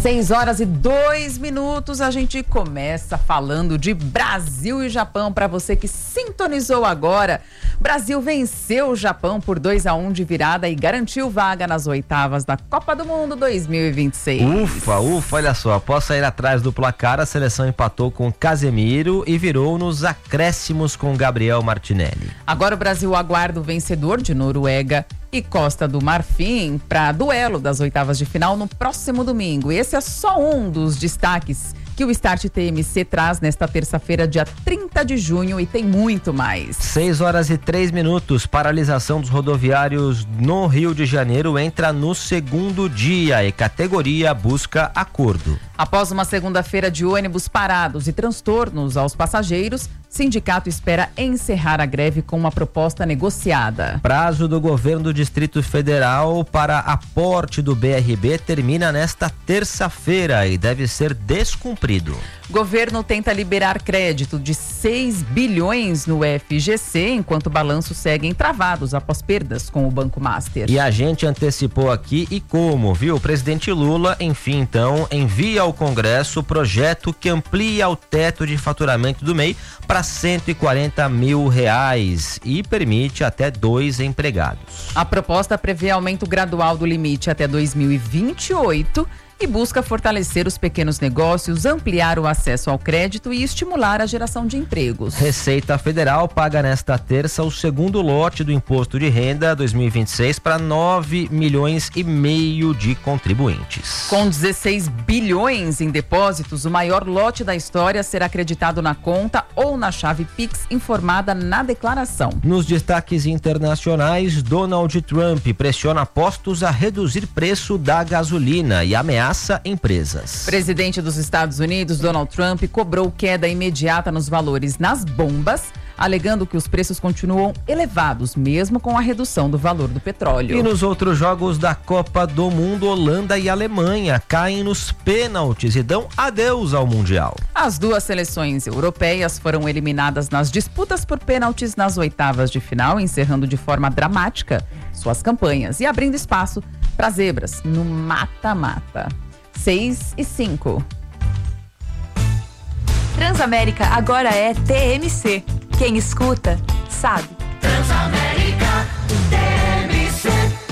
6h02, a gente começa falando de Brasil e Japão. Para você que sintonizou agora, Brasil venceu o Japão por 2-1 de virada e garantiu vaga nas oitavas da Copa do Mundo 2026. Ufa, olha só, após sair atrás do placar, a seleção empatou com Casemiro e virou nos acréscimos com Gabriel Martinelli. Agora o Brasil aguarda o vencedor de Noruega e Costa do Marfim para duelo das oitavas de final no próximo domingo. E esse é só um dos destaques que o Start TMC traz nesta terça-feira, dia 30 de junho, e tem muito mais. 6h03, paralisação dos rodoviários no Rio de Janeiro entra no segundo dia e categoria busca acordo. Após uma segunda-feira de ônibus parados e transtornos aos passageiros, sindicato espera encerrar a greve com uma proposta negociada. Prazo do governo do Distrito Federal para aporte do BRB termina nesta terça-feira e deve ser descumprido. Governo tenta liberar crédito de 6 bilhões no FGC, enquanto balanços seguem travados após perdas com o Banco Master. E a gente antecipou aqui e como, viu? O presidente Lula, enfim, então, envia ao Congresso o projeto que amplia o teto de faturamento do MEI para R$140 mil e permite até 2 empregados. A proposta prevê aumento gradual do limite até 2028 e busca fortalecer os pequenos negócios, ampliar o acesso ao crédito e estimular a geração de empregos. Receita Federal paga nesta terça o segundo lote do Imposto de Renda 2026 para 9,5 milhões de contribuintes. Com 16 bilhões em depósitos, o maior lote da história será acreditado na conta ou na chave Pix informada na declaração. Nos destaques internacionais, Donald Trump pressiona postos a reduzir preço da gasolina e ameaça empresas. Presidente dos Estados Unidos, Donald Trump, cobrou queda imediata nos valores nas bombas, alegando que os preços continuam elevados, mesmo com a redução do valor do petróleo. E nos outros jogos da Copa do Mundo, Holanda e Alemanha caem nos pênaltis e dão adeus ao Mundial. As duas seleções europeias foram eliminadas nas disputas por pênaltis nas oitavas de final, encerrando de forma dramática suas campanhas e abrindo espaço para zebras no mata-mata. 6h05. Transamérica agora é TMC. Quem escuta, sabe. Transamérica TMC.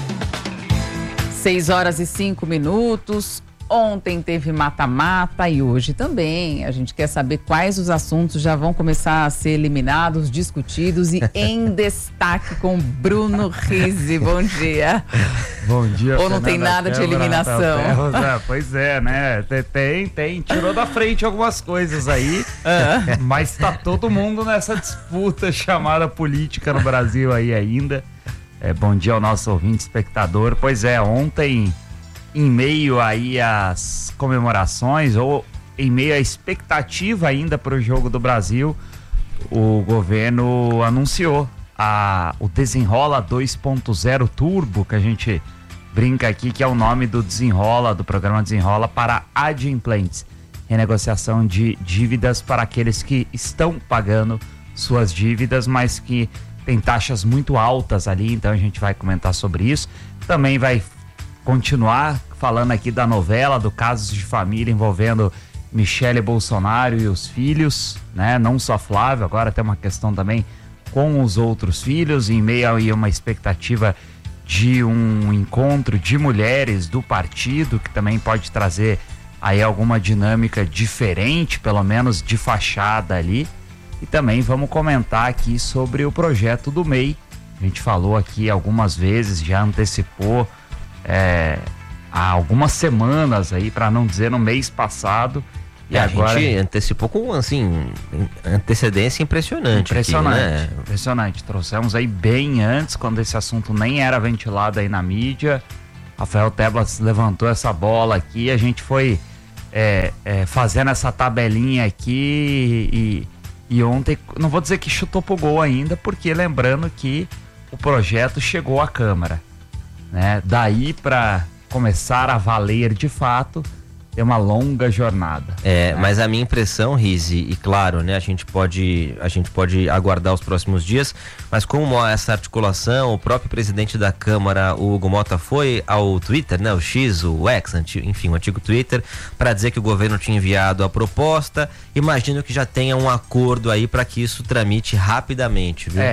6h05. Ontem teve mata-mata e hoje também. A gente quer saber quais os assuntos já vão começar a ser eliminados, discutidos e em destaque com Bruno Rizzi. Bom dia. Bom dia. Ou não tem nada de eliminação? Pois é, né? Tem. Tirou da frente algumas coisas aí, mas tá todo mundo nessa disputa chamada política no Brasil aí ainda. Bom dia ao nosso ouvinte espectador. Pois é, ontem, em meio aí às comemorações ou em meio à expectativa ainda para o Jogo do Brasil, o governo anunciou o Desenrola 2.0 Turbo, que a gente brinca aqui que é o nome do programa Desenrola para adimplentes, renegociação de dívidas para aqueles que estão pagando suas dívidas, mas que tem taxas muito altas ali, então a gente vai comentar sobre isso. Também vai continuar falando aqui da novela, do Casos de Família envolvendo Michele Bolsonaro e os filhos, né? Não só Flávio, agora tem uma questão também com os outros filhos, em meio a uma expectativa de um encontro de mulheres do partido, que também pode trazer aí alguma dinâmica diferente, pelo menos de fachada ali. E também vamos comentar aqui sobre o projeto do MEI. A gente falou aqui algumas vezes, já antecipou há algumas semanas aí, para não dizer no mês passado. E agora a gente antecipou com, assim, antecedência impressionante. Impressionante. Trouxemos aí bem antes, quando esse assunto nem era ventilado aí na mídia. Rafael Tebas levantou essa bola aqui, a gente foi fazendo essa tabelinha aqui e ontem, não vou dizer que chutou pro gol ainda, porque lembrando que o projeto chegou à Câmara, né? Daí para começar a valer de fato, tem uma longa jornada. Mas a minha impressão, Rizzi, e claro, né, a gente pode aguardar os próximos dias, mas como essa articulação, o próprio presidente da Câmara, o Hugo Motta, foi ao Twitter, né, o X, o X, enfim, o antigo Twitter, para dizer que o governo tinha enviado a proposta, imagino que já tenha um acordo aí para que isso tramite rapidamente, viu?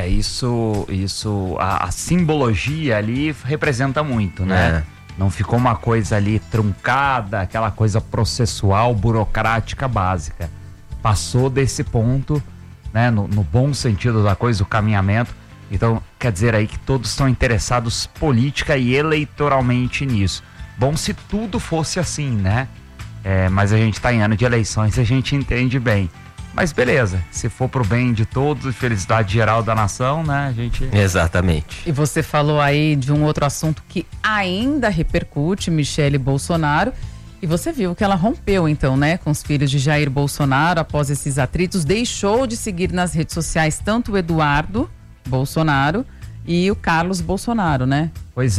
A simbologia ali representa muito, né? Não ficou uma coisa ali truncada, aquela coisa processual, burocrática básica. Passou desse ponto, né, no bom sentido da coisa, o caminhamento. Então, quer dizer aí que todos estão interessados política e eleitoralmente nisso. Bom se tudo fosse assim, né? Mas a gente está em ano de eleições, a gente entende bem. Mas beleza, se for pro bem de todos e felicidade geral da nação, né, a gente... Exatamente. E você falou aí de um outro assunto que ainda repercute, Michele Bolsonaro, e você viu que ela rompeu então, né, com os filhos de Jair Bolsonaro após esses atritos, deixou de seguir nas redes sociais tanto o Eduardo Bolsonaro e o Carlos Bolsonaro, né? Pois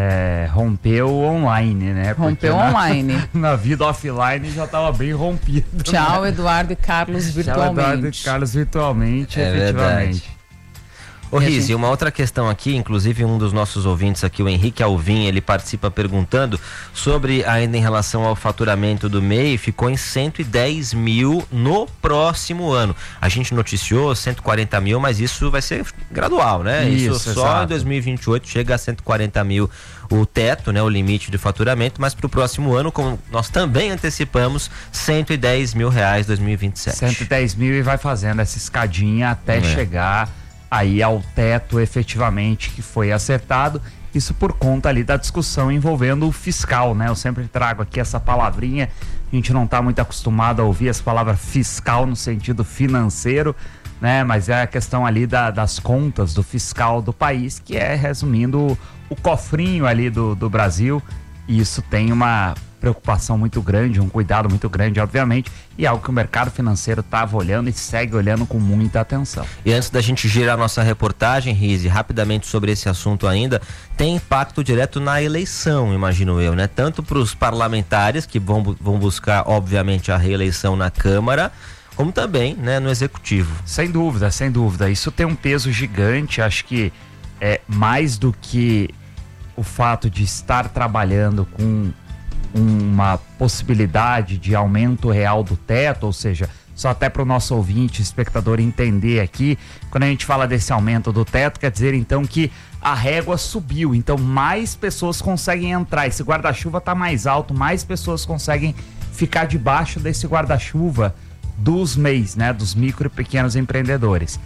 rompeu online, né? Rompeu online. Na vida offline já estava bem rompido. Tchau, né? Eduardo e Carlos virtualmente. Tchau, Eduardo e Carlos virtualmente, efetivamente. Verdade. Ô Rizzi, uma outra questão aqui, inclusive um dos nossos ouvintes aqui, o Henrique Alvim, ele participa perguntando sobre, ainda em relação ao faturamento do MEI, ficou em 110 mil no próximo ano. A gente noticiou 140 mil, mas isso vai ser gradual, né? Isso só exato. Em 2028 chega a 140 mil o teto, né? O limite de faturamento, mas para o próximo ano, como nós também antecipamos, 110 mil reais 2027. 110 mil e vai fazendo essa escadinha até chegar aí ao teto efetivamente que foi acertado, isso por conta ali da discussão envolvendo o fiscal, né? Eu sempre trago aqui essa palavrinha, a gente não está muito acostumado a ouvir essa palavra fiscal no sentido financeiro, né? Mas é a questão ali das contas do fiscal do país, que é, resumindo, o cofrinho ali do Brasil, e isso tem uma preocupação muito grande, um cuidado muito grande, obviamente, e algo que o mercado financeiro estava olhando e segue olhando com muita atenção. E antes da gente girar nossa reportagem, Rizzi, rapidamente sobre esse assunto ainda, tem impacto direto na eleição, imagino eu, né? Tanto para os parlamentares, que vão buscar, obviamente, a reeleição na Câmara, como também, né, no Executivo. Sem dúvida, sem dúvida. Isso tem um peso gigante, acho que mais do que o fato de estar trabalhando com uma possibilidade de aumento real do teto, ou seja, só até para o nosso ouvinte, espectador entender aqui, quando a gente fala desse aumento do teto, quer dizer então que a régua subiu, então mais pessoas conseguem entrar, esse guarda-chuva está mais alto, mais pessoas conseguem ficar debaixo desse guarda-chuva dos MEIs, né, dos micro e pequenos empreendedores.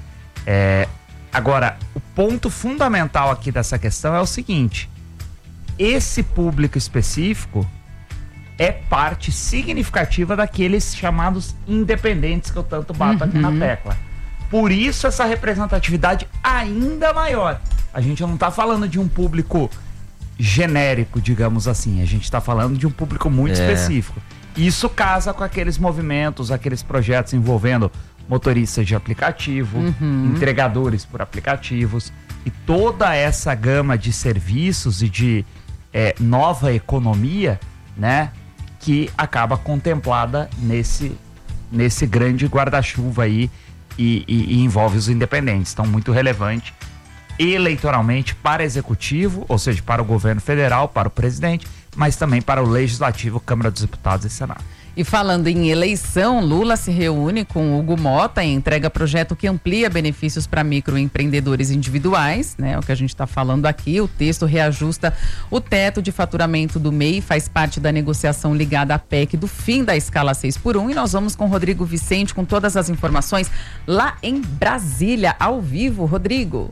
Agora, o ponto fundamental aqui dessa questão é o seguinte: esse público específico é parte significativa daqueles chamados independentes que eu tanto bato aqui na tecla. Por isso essa representatividade ainda maior. A gente não está falando de um público genérico, digamos assim. A gente está falando de um público muito específico. Isso casa com aqueles movimentos, aqueles projetos envolvendo motoristas de aplicativo, entregadores por aplicativos e toda essa gama de serviços e de nova economia, né, que acaba contemplada nesse grande guarda-chuva aí e envolve os independentes. Então, muito relevante eleitoralmente para o executivo, ou seja, para o governo federal, para o presidente, mas também para o legislativo, Câmara dos Deputados e Senado. E falando em eleição, Lula se reúne com Hugo Motta e entrega projeto que amplia benefícios para microempreendedores individuais, né? O que a gente está falando aqui. O texto reajusta o teto de faturamento do MEI, faz parte da negociação ligada à PEC do fim da escala 6x1. E nós vamos com o Rodrigo Vicente com todas as informações lá em Brasília, ao vivo. Rodrigo.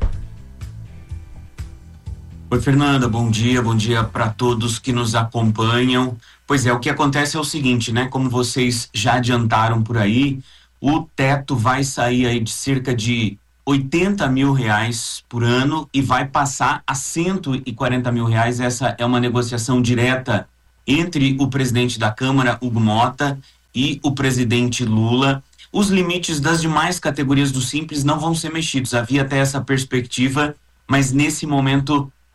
Oi, Fernanda, bom dia para todos que nos acompanham. Pois é, o que acontece é o seguinte, né? Como vocês já adiantaram por aí, o teto vai sair aí de cerca de 80 mil reais por ano e vai passar a 140 mil reais. Essa é uma negociação direta entre o presidente da Câmara, Hugo Motta, e o presidente Lula. Os limites das demais categorias do Simples não vão ser mexidos. Havia até essa perspectiva, mas nesse momento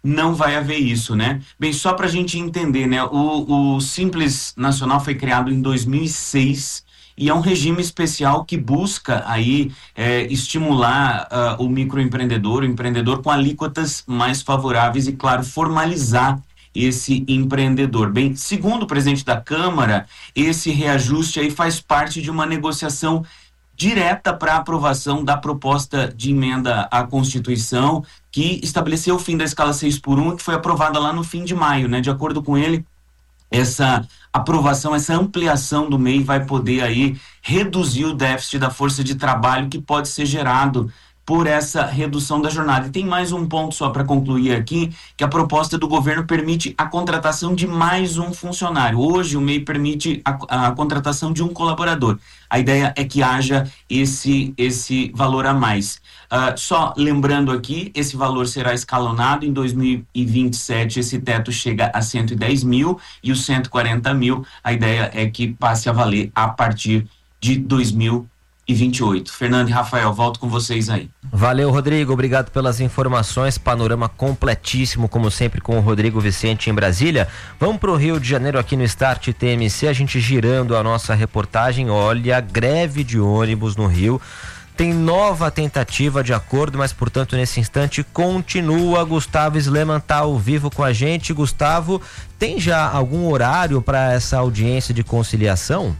não vai haver isso, né? Bem, só para a gente entender, né? O Simples Nacional foi criado em 2006 e é um regime especial que busca aí estimular o microempreendedor, o empreendedor com alíquotas mais favoráveis e, claro, formalizar esse empreendedor. Bem, segundo o presidente da Câmara, esse reajuste aí faz parte de uma negociação direta para aprovação da proposta de emenda à Constituição, que estabeleceu o fim da escala 6x1, que foi aprovada lá no fim de maio, né? De acordo com ele, essa aprovação, essa ampliação do MEI vai poder aí reduzir o déficit da força de trabalho que pode ser gerado por essa redução da jornada. E tem mais um ponto só para concluir aqui, que a proposta do governo permite a contratação de mais um funcionário. Hoje o MEI permite a contratação de um colaborador. A ideia é que haja esse valor a mais. Só lembrando aqui, esse valor será escalonado. Em 2027 esse teto chega a 110 mil e os 140 mil, a ideia é que passe a valer a partir de 2028. Fernando e Rafael, volto com vocês aí. Valeu, Rodrigo, obrigado pelas informações, panorama completíssimo, como sempre, com o Rodrigo Vicente em Brasília. Vamos para o Rio de Janeiro, aqui no Start TMC, a gente girando a nossa reportagem. Olha, greve de ônibus no Rio, tem nova tentativa de acordo, mas, portanto, nesse instante continua. Gustavo Sleman tá ao vivo com a gente. Gustavo, tem já algum horário para essa audiência de conciliação?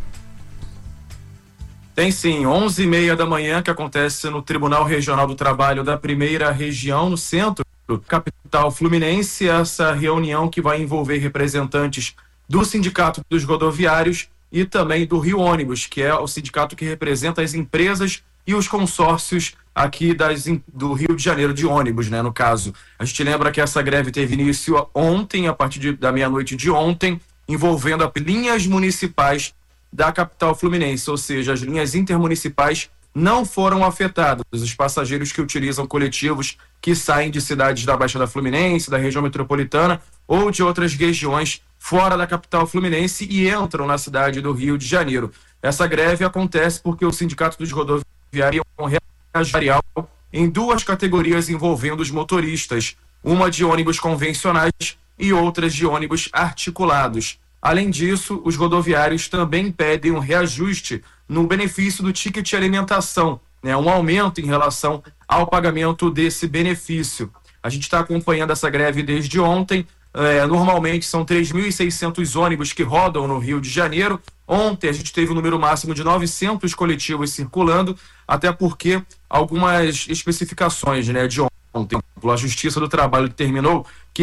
Tem sim, 11h30 da manhã, que acontece no Tribunal Regional do Trabalho da Primeira Região, no centro da capital fluminense. Essa reunião que vai envolver representantes do Sindicato dos Rodoviários e também do Rio Ônibus, que é o sindicato que representa as empresas e os consórcios aqui do Rio de Janeiro de ônibus, né, no caso. A gente lembra que essa greve teve início ontem, a partir da meia-noite de ontem, envolvendo as linhas municipais da capital fluminense, ou seja, as linhas intermunicipais não foram afetadas. Os passageiros que utilizam coletivos que saem de cidades da Baixada Fluminense, da região metropolitana ou de outras regiões fora da capital fluminense e entram na cidade do Rio de Janeiro. Essa greve acontece porque o Sindicato dos Rodoviários reagiu em duas categorias envolvendo os motoristas, uma de ônibus convencionais e outras de ônibus articulados. Além disso, os rodoviários também pedem um reajuste no benefício do ticket de alimentação, né, um aumento em relação ao pagamento desse benefício. A gente está acompanhando essa greve desde ontem. Normalmente são 3.600 ônibus que rodam no Rio de Janeiro. Ontem a gente teve um número máximo de 900 coletivos circulando, até porque algumas especificações, né, de ontem, a Justiça do Trabalho determinou que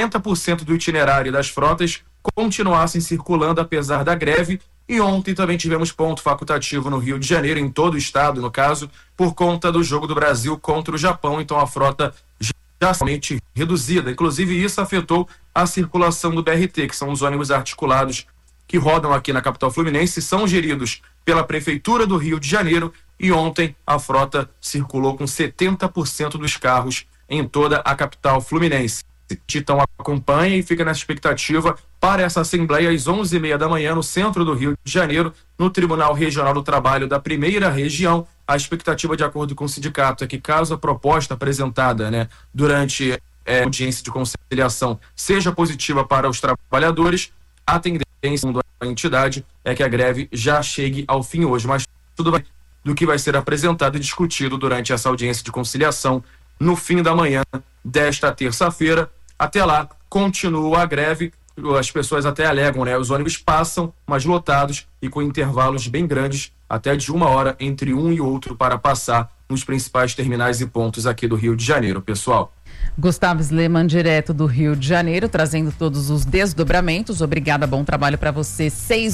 50% do itinerário das frotas continuassem circulando apesar da greve. E ontem também tivemos ponto facultativo no Rio de Janeiro, em todo o estado, no caso, por conta do jogo do Brasil contra o Japão. Então a frota já somente reduzida. Inclusive isso afetou a circulação do BRT, que são os ônibus articulados que rodam aqui na capital fluminense, são geridos pela Prefeitura do Rio de Janeiro, e ontem a frota circulou com 70% dos carros em toda a capital fluminense. Então acompanha e fica nessa expectativa para essa assembleia às 11h30 da manhã no centro do Rio de Janeiro, no Tribunal Regional do Trabalho da Primeira Região. A expectativa, de acordo com o sindicato, é que caso a proposta apresentada, né, durante a audiência de conciliação seja positiva para os trabalhadores, a tendência da entidade é que a greve já chegue ao fim hoje. Mas tudo vai do que vai ser apresentado e discutido durante essa audiência de conciliação no fim da manhã desta terça-feira. Até lá, continua a greve. As pessoas até alegam, né? Os ônibus passam, mas lotados e com intervalos bem grandes, até de 1 hora entre um e outro, para passar nos principais terminais e pontos aqui do Rio de Janeiro, pessoal. Gustavo Sleman, direto do Rio de Janeiro, trazendo todos os desdobramentos. Obrigada, bom trabalho para você.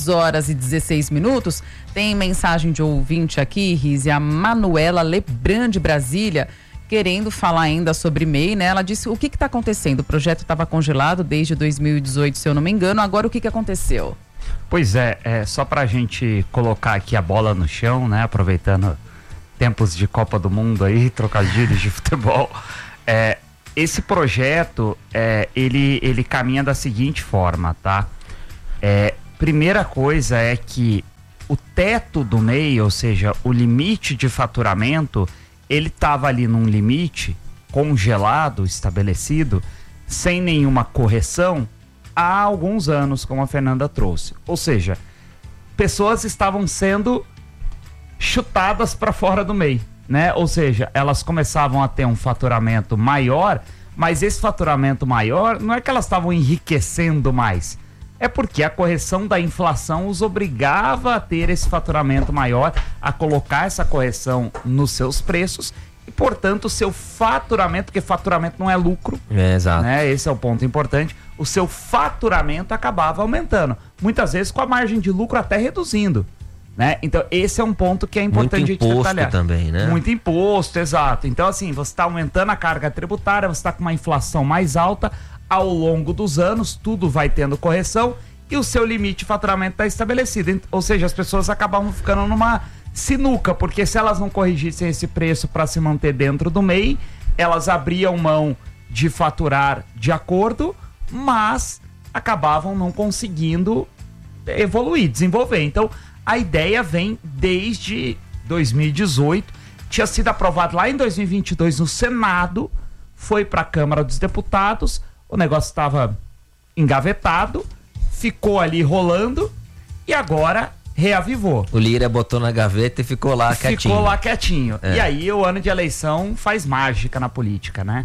6h16. Tem mensagem de ouvinte aqui, Rizzi, a Manuela Lebrand de Brasília, querendo falar ainda sobre MEI, né? Ela disse, o que está acontecendo? O projeto estava congelado desde 2018, se eu não me engano. Agora o que aconteceu? Pois é, só pra gente colocar aqui a bola no chão, né? Aproveitando tempos de Copa do Mundo aí, trocadilhos de futebol. Esse projeto, ele caminha da seguinte forma, tá? Primeira coisa é que o teto do MEI, ou seja, o limite de faturamento, ele estava ali num limite congelado, estabelecido, sem nenhuma correção há alguns anos, como a Fernanda trouxe. Ou seja, pessoas estavam sendo chutadas para fora do MEI, né? Ou seja, elas começavam a ter um faturamento maior, mas esse faturamento maior não é que elas estavam enriquecendo mais, é porque a correção da inflação os obrigava a ter esse faturamento maior, a colocar essa correção nos seus preços e, portanto, o seu faturamento, porque faturamento não é lucro, exato, né? Esse é o ponto importante, o seu faturamento acabava aumentando, muitas vezes com a margem de lucro até reduzindo, né? Então esse é um ponto que é importante muito a gente detalhar. imposto também, né? Muito imposto, exato. Então assim, você está aumentando a carga tributária, você está com uma inflação mais alta, ao longo dos anos tudo vai tendo correção e o seu limite de faturamento está estabelecido, ou seja, as pessoas acabavam ficando numa sinuca, porque se elas não corrigissem esse preço para se manter dentro do MEI, elas abriam mão de faturar de acordo, mas acabavam não conseguindo evoluir, desenvolver. Então, a ideia vem desde 2018, tinha sido aprovado lá em 2022 no Senado, foi para a Câmara dos Deputados, o negócio estava engavetado, ficou ali rolando e agora reavivou. O Lira botou na gaveta e ficou lá quietinho. Ficou lá quietinho. É. E aí o ano de eleição faz mágica na política, né?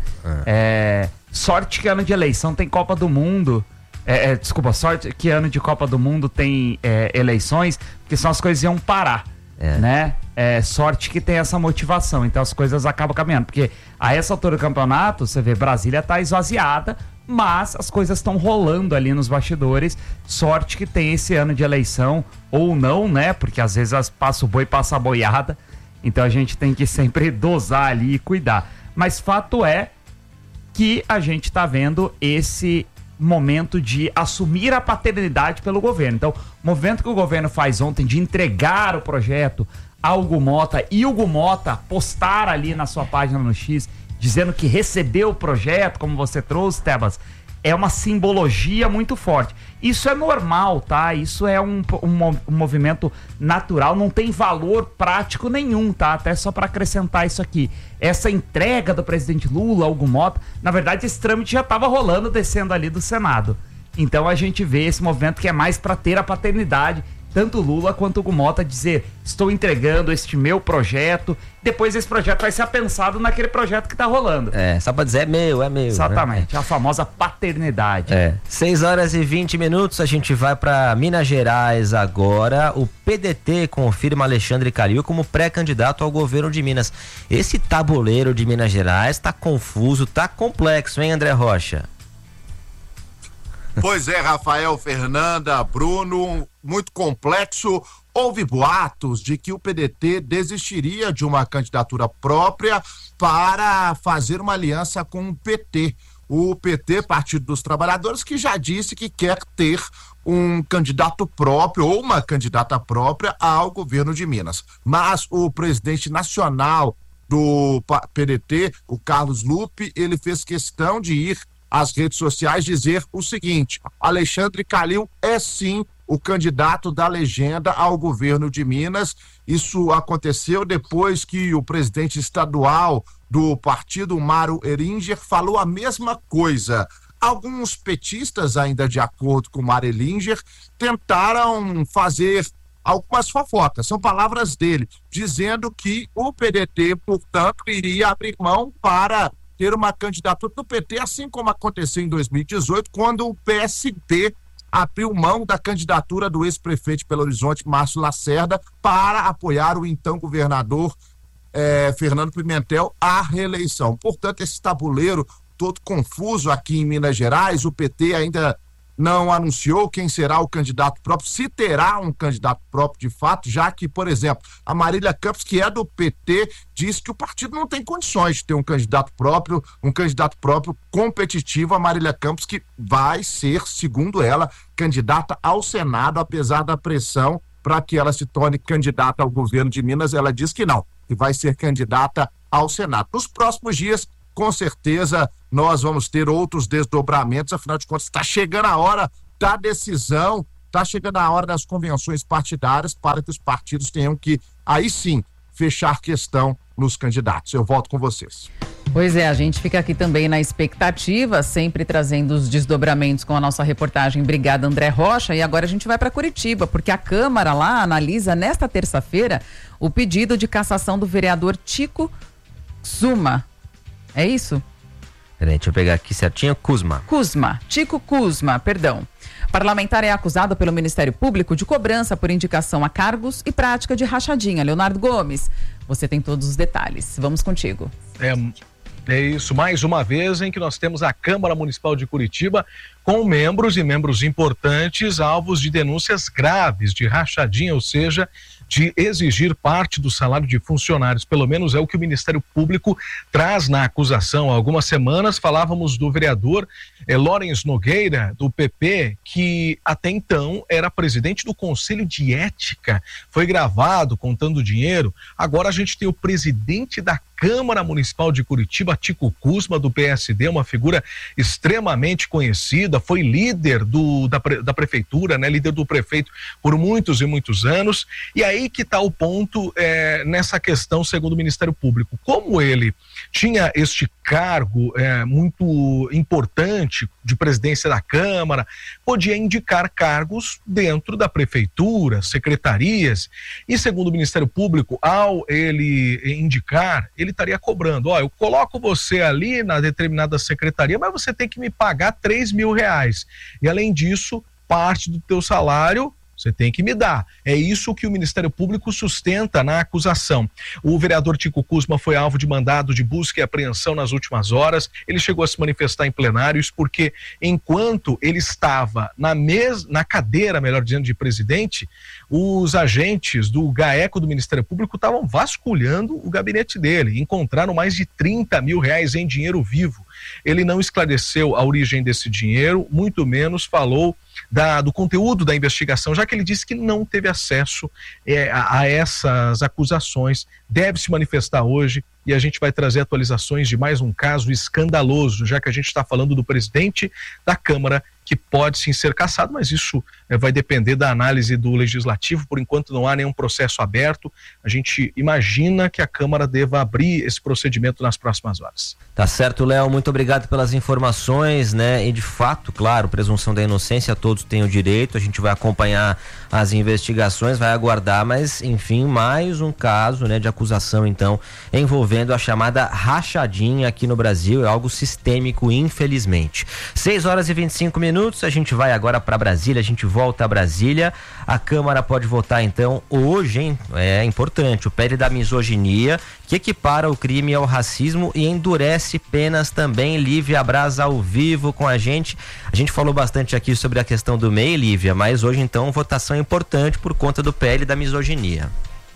Sorte que ano de eleição tem Copa do Mundo. Desculpa, sorte que ano de Copa do Mundo tem eleições, porque senão as coisas iam parar, né? Sorte que tem essa motivação, então as coisas acabam caminhando, porque a essa altura do campeonato, você vê, Brasília tá esvaziada, mas as coisas estão rolando ali nos bastidores. Sorte que tem esse ano de eleição, ou não, né? Porque às vezes passa o boi, passa a boiada, então a gente tem que sempre dosar ali e cuidar. Mas fato é que a gente tá vendo esse momento de assumir a paternidade pelo governo. Então, o movimento que o governo faz ontem de entregar o projeto ao Hugo Mota e o Hugo Mota postar ali na sua página no X, dizendo que recebeu o projeto, como você trouxe, Tebas, é uma simbologia muito forte. Isso é normal, tá? Isso é um movimento natural, não tem valor prático nenhum, tá? Até só para acrescentar isso aqui. Essa entrega do presidente Lula, Hugo Mota, na verdade esse trâmite já estava rolando, descendo ali do Senado. Então a gente vê esse movimento que é mais para ter a paternidade, tanto Lula quanto Hugo Mota dizer, estou entregando este meu projeto, depois esse projeto vai ser pensado naquele projeto que tá rolando. Só pra dizer, é meu. Exatamente, né? a famosa paternidade. 6h20, a gente vai pra Minas Gerais agora. O PDT confirma Alexandre Calil como pré-candidato ao governo de Minas. Esse tabuleiro de Minas Gerais tá confuso, tá complexo, hein, André Rocha? Pois é, Rafael, Fernanda, Bruno, muito complexo. Houve boatos de que o PDT desistiria de uma candidatura própria para fazer uma aliança com o PT. O PT, Partido dos Trabalhadores, que já disse que quer ter um candidato próprio ou uma candidata própria ao governo de Minas. Mas o presidente nacional do PDT, o Carlos Lupe, ele fez questão de ir às redes sociais dizer o seguinte: Alexandre Calil é sim o candidato da legenda ao governo de Minas. Isso aconteceu depois que o presidente estadual do partido, Mário Eringer, falou a mesma coisa. Alguns petistas, ainda de acordo com Mário Eringer, tentaram fazer algumas fofocas, são palavras dele, dizendo que o PDT, portanto, iria abrir mão para ter uma candidatura do PT, assim como aconteceu em 2018, quando o PSD abriu mão da candidatura do ex-prefeito de Belo Horizonte, Márcio Lacerda, para apoiar o então governador Fernando Pimentel à reeleição. Portanto, esse tabuleiro todo confuso aqui em Minas Gerais, o PT ainda não anunciou quem será o candidato próprio, se terá um candidato próprio de fato, já que, por exemplo, a Marília Campos, que é do PT, diz que o partido não tem condições de ter um candidato próprio competitivo. A Marília Campos, que vai ser, segundo ela, candidata ao Senado, apesar da pressão para que ela se torne candidata ao governo de Minas, ela diz que não, que vai ser candidata ao Senado. Nos próximos dias, com certeza, nós vamos ter outros desdobramentos, afinal de contas, está chegando a hora da decisão, está chegando a hora das convenções partidárias para que os partidos tenham que, aí sim, fechar questão nos candidatos. Eu volto com vocês. Pois é, a gente fica aqui também na expectativa, sempre trazendo os desdobramentos com a nossa reportagem Brigada André Rocha. E agora a gente vai para Curitiba, porque a Câmara lá analisa nesta terça-feira o pedido de cassação do vereador Tico Kuzma. É isso? Peraí, deixa eu pegar aqui certinho. Tico Kuzma, perdão. Parlamentar é acusado pelo Ministério Público de cobrança por indicação a cargos e prática de rachadinha. Leonardo Gomes, você tem todos os detalhes. Vamos contigo. É isso, mais uma vez em que nós temos a Câmara Municipal de Curitiba com membros e membros importantes alvos de denúncias graves de rachadinha, ou seja, de exigir parte do salário de funcionários. Pelo menos é o que o Ministério Público traz na acusação. Há algumas semanas falávamos do vereador Lawrence Nogueira, do PP, que até então era presidente do Conselho de Ética, foi gravado contando dinheiro. Agora a gente tem o presidente da Câmara Municipal de Curitiba, Tico Kuzma, do PSD, uma figura extremamente conhecida, foi líder da prefeitura, né, líder do prefeito por muitos e muitos anos. E aí que está o ponto nessa questão, segundo o Ministério Público. Como ele tinha este cargo muito importante de presidência da Câmara, podia indicar cargos dentro da prefeitura, secretarias, e segundo o Ministério Público, ao ele indicar, ele estaria cobrando, eu coloco você ali na determinada secretaria, mas você tem que me pagar R$3.000, e além disso, parte do teu salário você tem que me dar. É isso que o Ministério Público sustenta na acusação. O vereador Tico Kuzma foi alvo de mandado de busca e apreensão nas últimas horas. Ele chegou a se manifestar em plenários porque enquanto ele estava na cadeira, melhor dizendo, de presidente, os agentes do GAECO do Ministério Público estavam vasculhando o gabinete dele. Encontraram mais de R$30.000 em dinheiro vivo. Ele não esclareceu a origem desse dinheiro, muito menos falou do conteúdo da investigação, já que ele disse que não teve acesso a essas acusações. Deve se manifestar hoje e a gente vai trazer atualizações de mais um caso escandaloso, já que a gente está falando do presidente da Câmara, que pode sim ser cassado, mas isso vai depender da análise do Legislativo. Por enquanto não há nenhum processo aberto. A gente imagina que a Câmara deva abrir esse procedimento nas próximas horas. Tá certo, Léo, muito obrigado pelas informações, né? E de fato, claro, presunção da inocência, todos têm o direito, a gente vai acompanhar as investigações, vai aguardar, mas enfim, mais um caso, né, de acusação então, envolvendo a chamada rachadinha aqui no Brasil, é algo sistêmico, infelizmente. 6h25, a gente vai agora para Brasília, a gente volta a Brasília. A Câmara pode votar então hoje, hein? É importante, o PL da misoginia, que equipara o crime ao racismo e endurece penas também. Lívia Braz ao vivo com a gente. A gente falou bastante aqui sobre a questão do MEI, Lívia, mas hoje então votação importante por conta do PL da misoginia.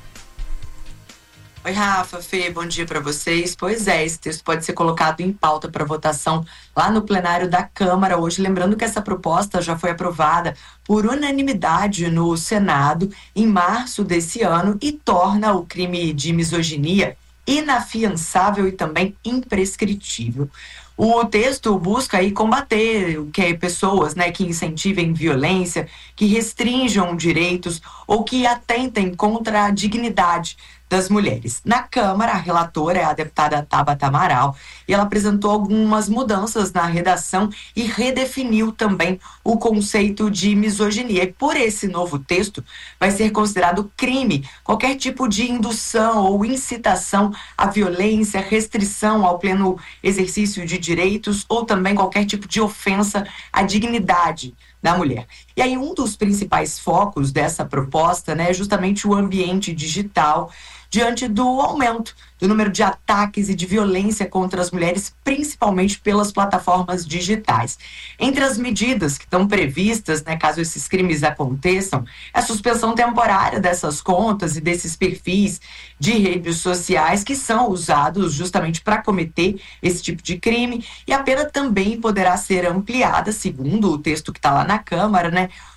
Oi, Rafa, Fê, bom dia para vocês. Pois é, esse texto pode ser colocado em pauta para votação lá no plenário da Câmara hoje. Lembrando que essa proposta já foi aprovada por unanimidade no Senado em março desse ano e torna o crime de misoginia inafiançável e também imprescritível. O texto busca aí combater pessoas, né, que incentivem violência, que restringam direitos ou que atentem contra a dignidade das mulheres. Na Câmara, a relatora é a deputada Tabata Amaral e ela apresentou algumas mudanças na redação e redefiniu também o conceito de misoginia. E por esse novo texto vai ser considerado crime qualquer tipo de indução ou incitação à violência, restrição ao pleno exercício de direitos ou também qualquer tipo de ofensa à dignidade da mulher. E aí um dos principais focos dessa proposta, né, é justamente o ambiente digital, diante do aumento do número de ataques e de violência contra as mulheres, principalmente pelas plataformas digitais. Entre as medidas que estão previstas, né, caso esses crimes aconteçam, é a suspensão temporária dessas contas e desses perfis de redes sociais que são usados justamente para cometer esse tipo de crime, e a pena também poderá ser ampliada, segundo o texto que está lá na Câmara, né,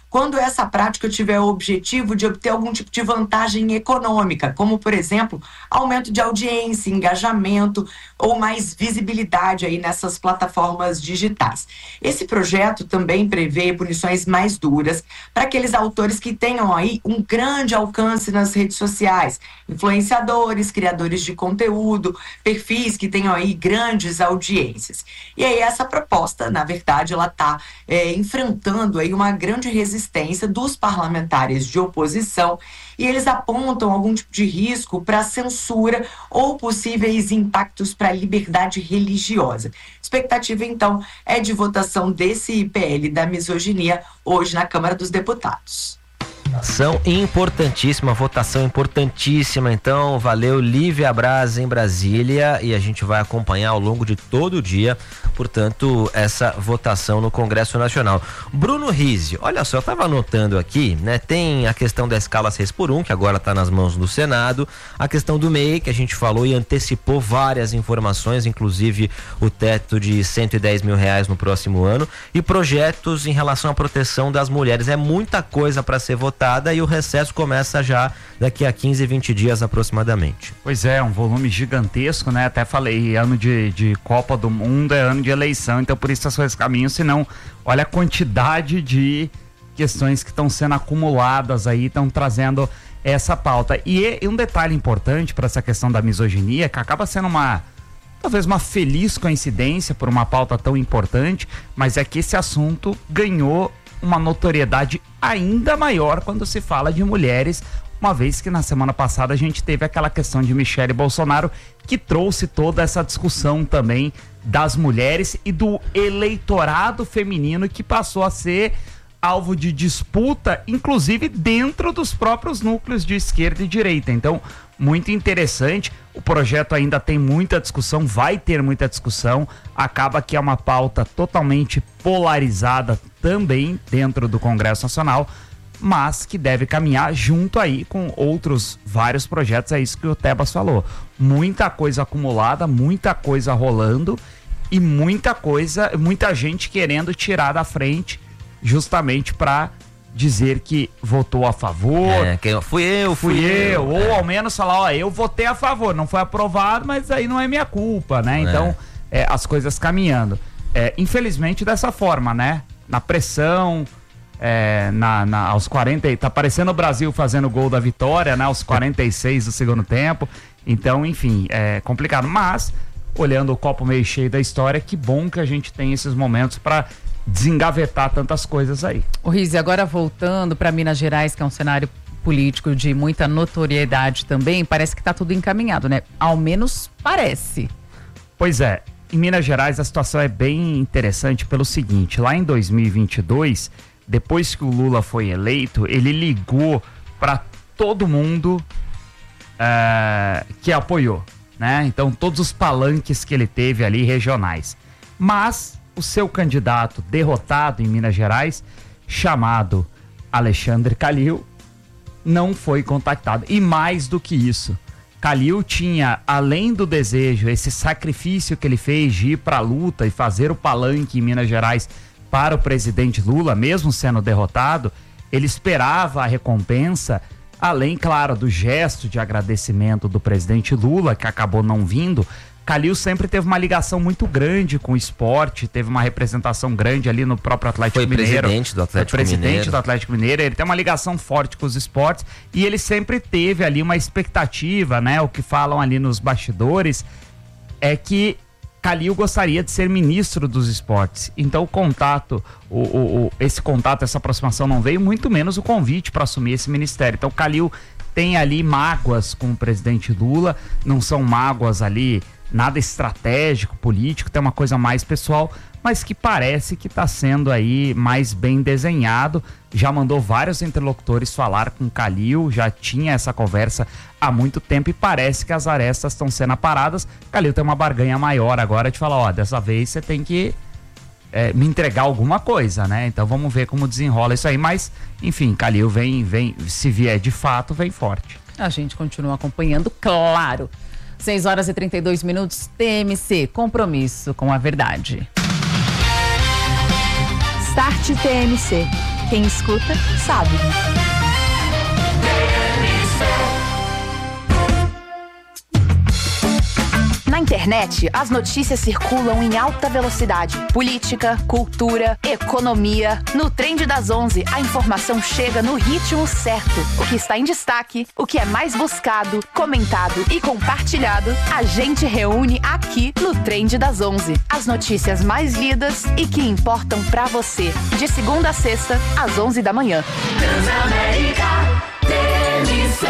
quando essa prática tiver o objetivo de obter algum tipo de vantagem econômica, como, por exemplo, aumento de audiência, engajamento ou mais visibilidade aí nessas plataformas digitais. Esse projeto também prevê punições mais duras para aqueles autores que tenham aí um grande alcance nas redes sociais, influenciadores, criadores de conteúdo, perfis que tenham aí grandes audiências. E aí essa proposta, na verdade, ela está enfrentando aí uma grande resistência dos parlamentares de oposição e eles apontam algum tipo de risco para censura ou possíveis impactos para a liberdade religiosa. Expectativa, então, é de votação desse PL da misoginia hoje na Câmara dos Deputados. Votação importantíssima. Então, valeu, Lívia Braz em Brasília, e a gente vai acompanhar ao longo de todo o dia, portanto, essa votação no Congresso Nacional. Bruno Rizzi, olha só, eu estava anotando aqui, né? Tem a questão da escala 6x1, que agora está nas mãos do Senado, a questão do MEI, que a gente falou e antecipou várias informações, inclusive o teto de R$110 mil no próximo ano, e projetos em relação à proteção das mulheres. É muita coisa para ser votada e o recesso começa já daqui a 15, 20 dias aproximadamente. Pois é, um volume gigantesco, né? Até falei, ano de Copa do Mundo é ano de eleição, então por isso as coisas caminham, senão olha a quantidade de questões que estão sendo acumuladas aí, estão trazendo essa pauta. E um detalhe importante para essa questão da misoginia, que acaba sendo talvez uma feliz coincidência por uma pauta tão importante, mas é que esse assunto ganhou uma notoriedade ainda maior quando se fala de mulheres, uma vez que na semana passada a gente teve aquela questão de Michele Bolsonaro, que trouxe toda essa discussão também das mulheres e do eleitorado feminino, que passou a ser alvo de disputa, inclusive dentro dos próprios núcleos de esquerda e direita. Então, muito interessante. O projeto ainda tem muita discussão, vai ter muita discussão. Acaba que é uma pauta totalmente polarizada também dentro do Congresso Nacional, mas que deve caminhar junto aí com outros vários projetos. É isso que o Tebas falou. Muita coisa acumulada, muita coisa rolando e muita gente querendo tirar da frente, justamente para dizer que votou a favor. Fui eu. Ou ao menos falar, ó, eu votei a favor, não foi aprovado, mas aí não é minha culpa, né? Então, as coisas caminhando. Infelizmente dessa forma, né? Na pressão, aos 40, tá parecendo o Brasil fazendo o gol da vitória, né? Aos 46 do segundo tempo. Então, enfim, é complicado. Mas, olhando o copo meio cheio da história, que bom que a gente tem esses momentos para desengavetar tantas coisas aí. O Rizzi, agora voltando para Minas Gerais, que é um cenário político de muita notoriedade também, parece que tá tudo encaminhado, né? Ao menos parece. Pois é, em Minas Gerais a situação é bem interessante pelo seguinte, lá em 2022, depois que o Lula foi eleito, ele ligou para todo mundo que apoiou, né? Então todos os palanques que ele teve ali regionais. Mas o seu candidato derrotado em Minas Gerais, chamado Alexandre Calil, não foi contactado. E mais do que isso, Calil tinha, além do desejo, esse sacrifício que ele fez de ir para a luta e fazer o palanque em Minas Gerais para o presidente Lula, mesmo sendo derrotado, ele esperava a recompensa, além, claro, do gesto de agradecimento do presidente Lula, que acabou não vindo. Calil sempre teve uma ligação muito grande com o esporte, teve uma representação grande ali no próprio Atlético Mineiro. Foi presidente do Atlético Mineiro. Ele tem uma ligação forte com os esportes e ele sempre teve ali uma expectativa, né? O que falam ali nos bastidores é que Calil gostaria de ser ministro dos esportes. Então o contato, esse contato, essa aproximação não veio, muito menos o convite para assumir esse ministério. Então Calil tem ali mágoas com o presidente Lula, não são mágoas ali nada estratégico, político, tem uma coisa mais pessoal, mas que parece que está sendo aí mais bem desenhado. Já mandou vários interlocutores falar com Calil, já tinha essa conversa há muito tempo e parece que as arestas estão sendo aparadas. Calil tem uma barganha maior agora de falar, ó, dessa vez você tem que me entregar alguma coisa, né? Então vamos ver como desenrola isso aí, mas enfim, Calil vem, se vier de fato, vem forte. A gente continua acompanhando, claro. 6h32, TMC, compromisso com a verdade. Start TMC, Quem escuta, sabe. Na internet, as notícias circulam em alta velocidade. Política, cultura, economia. No Trend das 11, a informação chega no ritmo certo. O que está em destaque, o que é mais buscado, comentado e compartilhado, a gente reúne aqui no Trend das 11. As notícias mais lidas e que importam pra você. De segunda a sexta, às 11 da manhã. Transamérica TMC.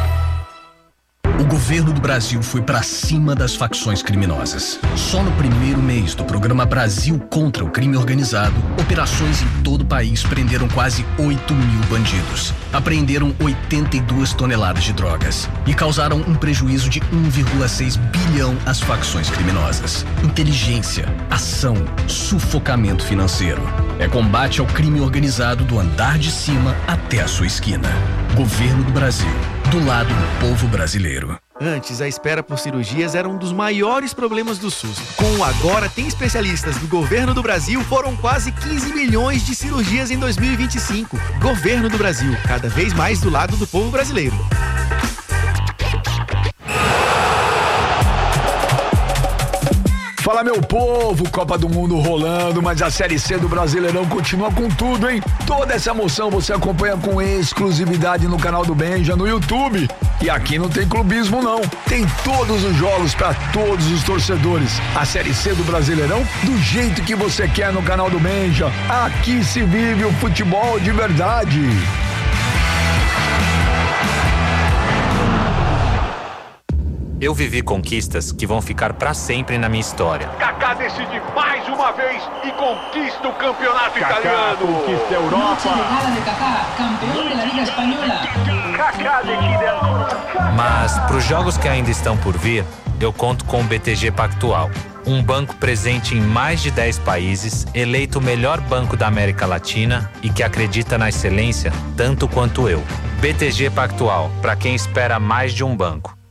O governo do Brasil foi para cima das facções criminosas. Só no primeiro mês do programa Brasil contra o Crime Organizado, operações em todo o país prenderam quase 8 mil bandidos. Apreenderam 82 toneladas de drogas e causaram um prejuízo de 1,6 bilhão às facções criminosas. Inteligência, ação, sufocamento financeiro. É combate ao crime organizado do andar de cima até a sua esquina. Governo do Brasil, do lado do povo brasileiro. Antes, a espera por cirurgias era um dos maiores problemas do SUS. Com o Agora Tem Especialistas do Governo do Brasil, foram quase 15 milhões de cirurgias em 2025. Governo do Brasil, cada vez mais do lado do povo brasileiro. Fala, meu povo, Copa do Mundo rolando, mas a Série C do Brasileirão continua com tudo, hein? Toda essa emoção você acompanha com exclusividade no canal do Benja, no YouTube. E aqui não tem clubismo, não. Tem todos os jogos para todos os torcedores. A Série C do Brasileirão, do jeito que você quer no canal do Benja. Aqui se vive o futebol de verdade. Eu vivi conquistas que vão ficar para sempre na minha história. Kaká decide mais uma vez e conquista o campeonato italiano. Conquista a Europa. Mas para os jogos que ainda estão por vir, eu conto com o BTG Pactual. Um banco presente em mais de 10 países, eleito o melhor banco da América Latina e que acredita na excelência tanto quanto eu. BTG Pactual, para quem espera mais de um banco.